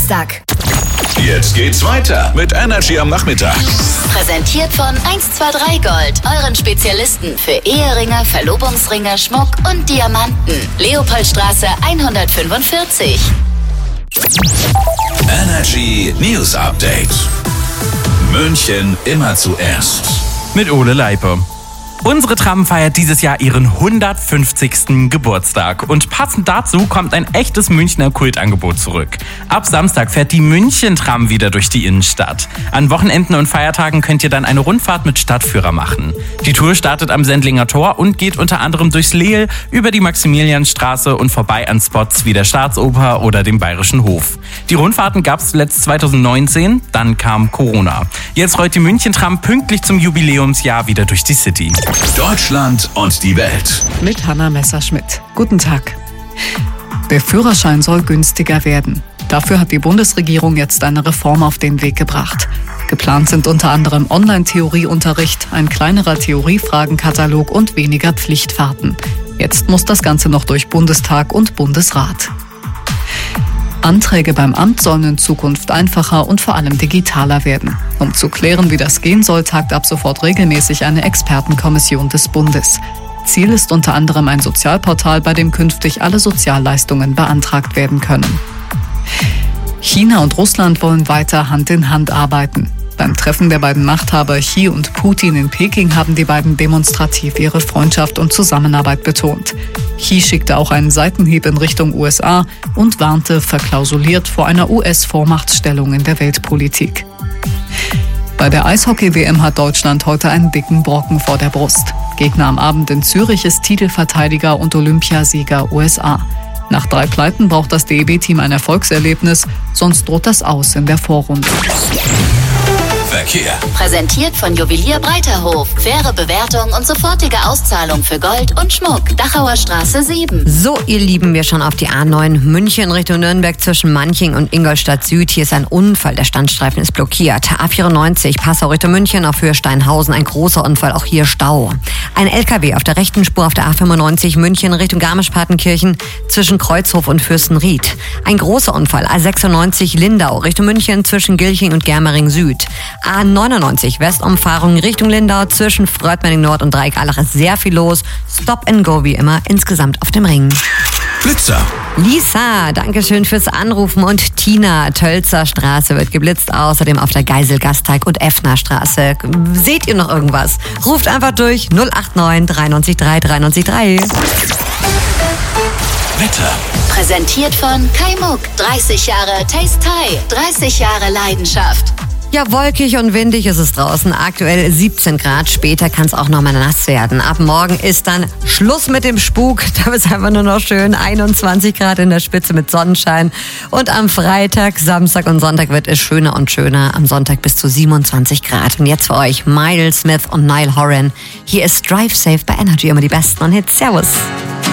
Samstag. Jetzt geht's weiter mit Energy am Nachmittag. Präsentiert von 123 Gold, euren Spezialisten für Eheringe, Verlobungsringe, Schmuck und Diamanten. Leopoldstraße 145. Energy News Update. München immer zuerst. Mit Ole Leipe. Unsere Tram feiert dieses Jahr ihren 150. Geburtstag und passend dazu kommt ein echtes Münchner Kultangebot zurück. Ab Samstag fährt die München-Tram wieder durch die Innenstadt. An Wochenenden und Feiertagen könnt ihr dann eine Rundfahrt mit Stadtführer machen. Die Tour startet am Sendlinger Tor und geht unter anderem durchs Leel, über die Maximilianstraße und vorbei an Spots wie der Staatsoper oder dem Bayerischen Hof. Die Rundfahrten gab es zuletzt 2019, dann kam Corona. Jetzt rollt die München-Tram pünktlich zum Jubiläumsjahr wieder durch die City. Deutschland und die Welt. Mit Hanna Messerschmidt. Guten Tag. Der Führerschein soll günstiger werden. Dafür hat die Bundesregierung jetzt eine Reform auf den Weg gebracht. Geplant sind unter anderem Online-Theorieunterricht, ein kleinerer Theoriefragenkatalog und weniger Pflichtfahrten. Jetzt muss das Ganze noch durch Bundestag und Bundesrat. Anträge beim Amt sollen in Zukunft einfacher und vor allem digitaler werden. Um zu klären, wie das gehen soll, tagt ab sofort regelmäßig eine Expertenkommission des Bundes. Ziel ist unter anderem ein Sozialportal, bei dem künftig alle Sozialleistungen beantragt werden können. China und Russland wollen weiter Hand in Hand arbeiten. Beim Treffen der beiden Machthaber Xi und Putin in Peking haben die beiden demonstrativ ihre Freundschaft und Zusammenarbeit betont. Xi schickte auch einen Seitenhieb in Richtung USA und warnte verklausuliert vor einer US-Vormachtstellung in der Weltpolitik. Bei der Eishockey-WM hat Deutschland heute einen dicken Brocken vor der Brust. Gegner am Abend in Zürich ist Titelverteidiger und Olympiasieger USA. Nach 3 Pleiten braucht das DEB-Team ein Erfolgserlebnis, sonst droht das Aus in der Vorrunde. Verkehr. Präsentiert von Juwelier Breiterhof. Faire Bewertung und sofortige Auszahlung für Gold und Schmuck. Dachauer Straße 7. So, ihr Lieben, wir schauen auf die A9 München Richtung Nürnberg zwischen Manching und Ingolstadt Süd. Hier ist ein Unfall, der Standstreifen ist blockiert. A94 Passau Richtung München auf Höhe Steinhausen, ein großer Unfall, auch hier Stau. Ein LKW auf der rechten Spur auf der A95 München Richtung Garmisch-Partenkirchen zwischen Kreuzhof und Fürstenried. Ein großer Unfall, A96 Lindau Richtung München zwischen Gilching und Germering Süd. A99 Westumfahrung Richtung Lindau zwischen Frötmenning Nord und Dreikalach ist sehr viel los. Stop and go wie immer insgesamt auf dem Ring. Blitzer. Lisa, dankeschön fürs Anrufen und Tina, Tölzer Straße wird geblitzt, außerdem auf der Geisel-Gasteig und Effner Straße. Seht ihr noch irgendwas? Ruft einfach durch 089 93 3 93 3. Wetter. Präsentiert von Kai Muck. 30 Jahre Taste Thai. 30 Jahre Leidenschaft. Ja, wolkig und windig ist es draußen. Aktuell 17 Grad. Später kann es auch noch mal nass werden. Ab morgen ist dann Schluss mit dem Spuk. Da ist einfach nur noch schön 21 Grad in der Spitze mit Sonnenschein. Und am Freitag, Samstag und Sonntag wird es schöner und schöner. Am Sonntag bis zu 27 Grad. Und jetzt für euch Miles Smith und Niall Horan. Hier ist Drive Safe bei Energy. Immer die besten und Hits. Servus.